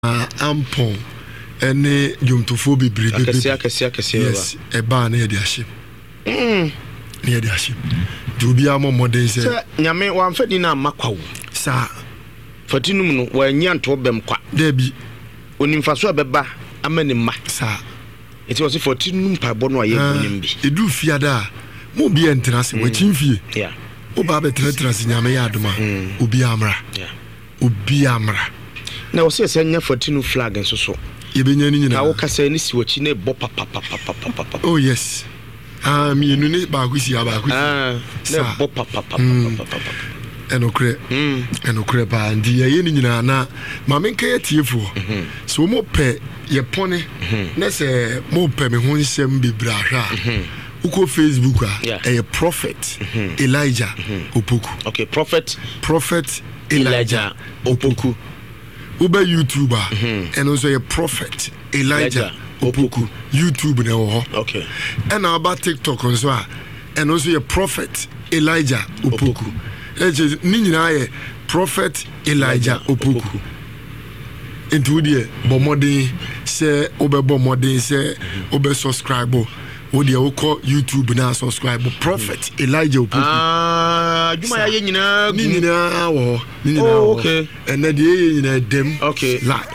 ampon ene jomtofo bebre yes eba na yede ahye na yede ahye jobia mo modern say nyame wamfadi na makwawo sa fatinum no wanya nto bem kwa da bi onimfaso abeba amani ma sa eti wose fatinum pabo no aye bonim bi edu fiada mo bi entra se wachimfie yeah oba betra se nyame ya adoma obi amra obi amra na wose se nya fatinu flag nso so yebenya ni nyina na wo kasa ni si wachi na bo papa oh yes mi enu ne ba kusi aba kusi na bo papa enokre ba ndi ye ni nyina na ma menka ye tiefo so mo pe ye pone na se mo pe me ho nsem bebra hwa uko Facebook a prophet Elijah Opoku. Okay, prophet Elijah Opoku. Uba YouTuber and also a prophet Elijah Opoku. YouTube na okay. And about TikTok also and also a prophet Elijah Opoku. Ni prophet Elijah Opoku. Into the bomodin say obe bomodin say obe subscribe. Wo de wo call YouTube na subscribe prophet Elijah Opoku juma ya nyina ni nyina wo okay and de ye nyina dem okay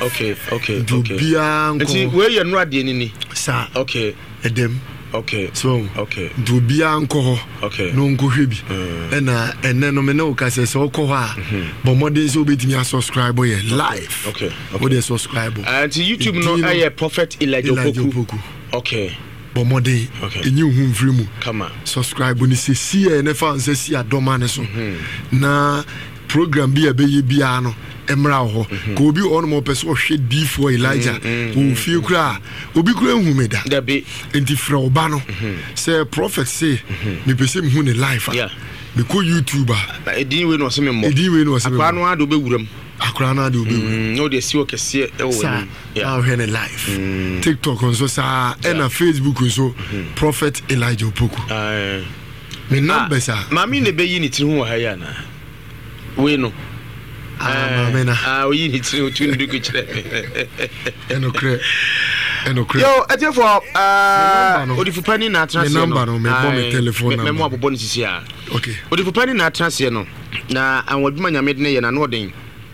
bia nko nti we ye no ade ni sa okay edem okay so okay do bia nko okay no nko hwebi na enne no me no ka se so ko ha bo modern so betimi subscribe ye live okay wo de subscribe and YouTube no aye prophet Elijah Opoku okay bomode enyi hu mfrimu kama subscribe ni se ne fa nse si adoma ne so na program bi abeye bia no emra ho ko obi on mo person hwe before Elijah wo fie kura obi kura hu meda da be enti fra oba no say prophet say me pese me hu ne life me ko YouTuber edin we no se me mo akwa no ado be wuram akra na de obi no de si o kese e wo ni yeah how in life TikTok on sa and Facebook so prophet Elijah Opoku me number sa mami ne be yi ni tiri hu ha ya na we no mami na o yi ni tiri o tun du ku kire enokre yo atefo odifupani na atranse no number no me bo me telephone me mo abobo ni sisi a okay odifupani na atranse no na anwaduma nyame de ne ye na no den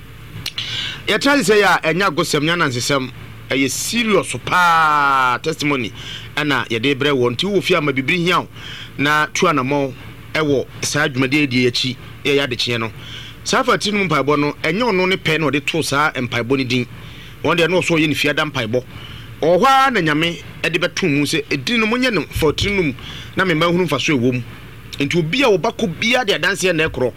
ya tell say ya enya gosem nya nansesem eye serious pa testimony ana ye de bre wonti wo fi ama bibiri hiaw na tuanamo ewo saa dwumade de yachi ye ya de kye no saa fatinu mpaibo no enya ono ne pe na de to saa mpaibo ni din won de no so ye ne fiada mpaibo ohwa na nyame e de beto mu se edin no monye no fatinu na me mahunu faso ewom enti obi a wo bako bia de adanse na ekro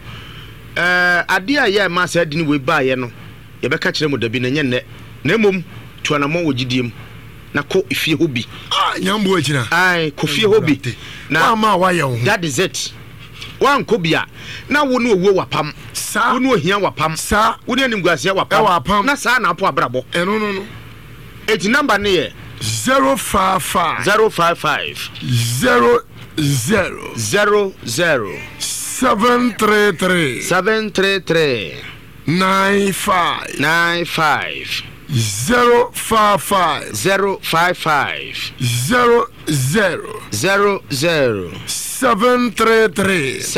ade a ye ma saa din we ba ye no ye beka kire mu dabi na nye ne na mom tuanamo wogidiem na ko ifie hobi nyambo akina ai ko fie hobi na ma wa ye ho that is it wan ko bia na wo no owo wapam sa wo no ohia wapam sa wo ne animguase wapam na sa na apo abrabo no eti number ne ye 055 000 733 95 055 00 733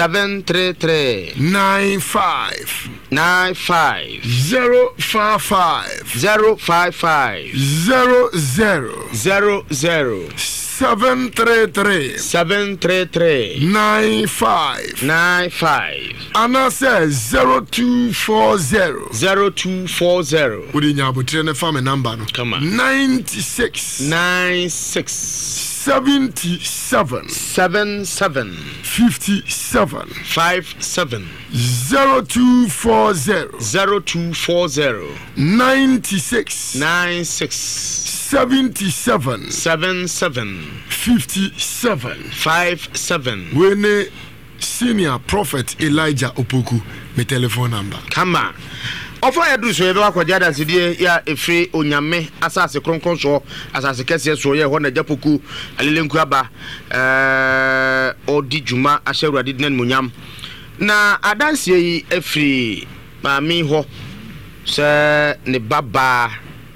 95 055 00 733 95 Anna says 0240 Udi nyabotre ne fame number no come on 96 77 57 57 0240 96 77 57 when senior prophet Elijah Opoku me telephone number come on ofo ya du so ye be akwaja da sidie ya efre onyame asase kronkron so asase kese so ye ho na japoku alelenku aba odi juma ahewrade dinan munyam na adanse yi efre maami ho se ne baba